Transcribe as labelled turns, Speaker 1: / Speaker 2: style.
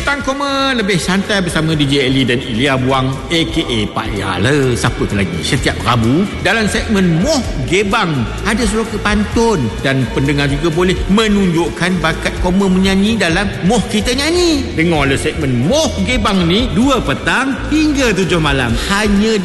Speaker 1: Petang Koma lebih santai bersama DJ Eli dan Ilya Buang a.k.a. Pak Yala. Siapa tu lagi? Setiap Rabu dalam segmen Moh Gebang ada suruka pantun dan pendengar juga boleh menunjukkan bakat Koma menyanyi dalam Moh Kita Nyanyi. Dengarlah segmen Moh Gebang ni 2 petang hingga 7 malam hanya